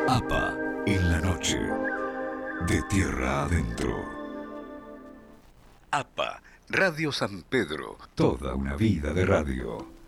APA en la noche. De tierra adentro. APA, Radio San Pedro. Toda una vida de radio.